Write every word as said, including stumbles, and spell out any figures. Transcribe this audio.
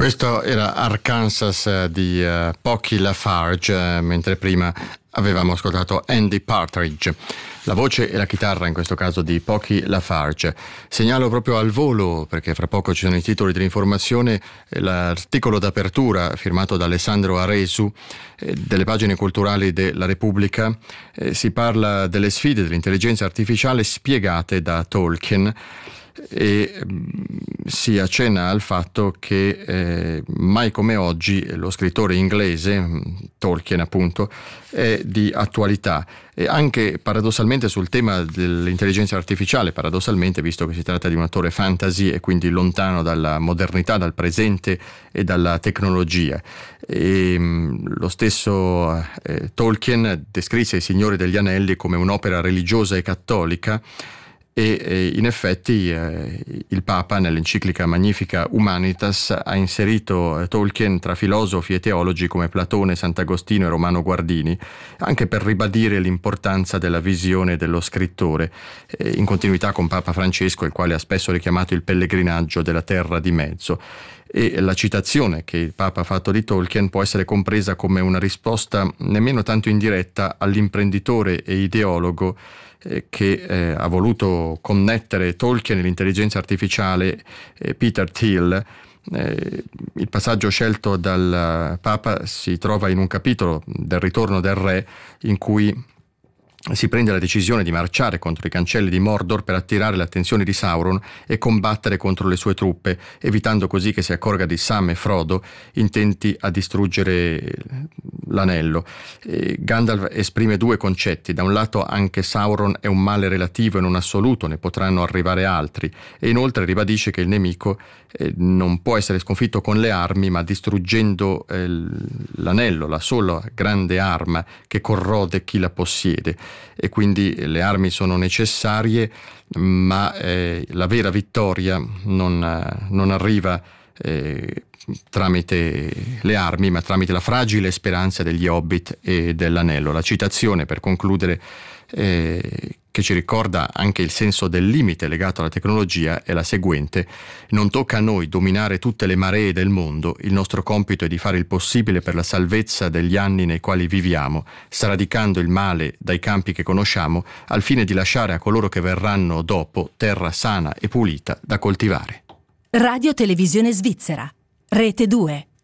Questo era Arkansas di uh, Pocky Lafarge, uh, mentre prima avevamo ascoltato Andy Partridge. La voce e la chitarra in questo caso di Pocky Lafarge. Segnalo proprio al volo, perché fra poco ci sono i titoli dell'informazione, l'articolo d'apertura firmato da Alessandro Aresu eh, delle pagine culturali della Repubblica. Eh, si parla delle sfide dell'intelligenza artificiale spiegate da Tolkien, e si accenna al fatto che eh, mai come oggi lo scrittore inglese, Tolkien appunto, è di attualità, e anche paradossalmente sul tema dell'intelligenza artificiale, paradossalmente, visto che si tratta di un autore fantasy e quindi lontano dalla modernità, dal presente e dalla tecnologia. E, mh, lo stesso eh, Tolkien descrisse I Signori degli Anelli come un'opera religiosa e cattolica, e eh, in effetti eh, il Papa nell'enciclica Magnifica Humanitas ha inserito eh, Tolkien tra filosofi e teologi come Platone, Sant'Agostino e Romano Guardini, anche per ribadire l'importanza della visione dello scrittore, eh, in continuità con Papa Francesco, il quale ha spesso richiamato il pellegrinaggio della terra di mezzo. E la citazione che il Papa ha fatto di Tolkien può essere compresa come una risposta nemmeno tanto indiretta all'imprenditore e ideologo eh, che eh, ha voluto connettere Tolkien e l'intelligenza artificiale, eh, Peter Thiel. Eh, il passaggio scelto dal Papa si trova in un capitolo del Ritorno del Re, in cui si prende la decisione di marciare contro i cancelli di Mordor per attirare l'attenzione di Sauron e combattere contro le sue truppe, evitando così che si accorga di Sam e Frodo intenti a distruggere l'anello. E Gandalf esprime due concetti: da un lato anche Sauron è un male relativo e non assoluto, ne potranno arrivare altri, e inoltre ribadisce che il nemico eh, non può essere sconfitto con le armi, ma distruggendo eh, l'anello, la sola grande arma che corrode chi la possiede. E quindi le armi sono necessarie, ma eh, la vera vittoria non, non arriva eh, tramite le armi, ma tramite la fragile speranza degli Hobbit e dell'anello. La citazione, per concludere, eh, che ci ricorda anche il senso del limite legato alla tecnologia, è la seguente: non tocca a noi dominare tutte le maree del mondo, il nostro compito è di fare il possibile per la salvezza degli anni nei quali viviamo, sradicando il male dai campi che conosciamo, al fine di lasciare a coloro che verranno dopo terra sana e pulita da coltivare. Radio Televisione Svizzera, Rete due.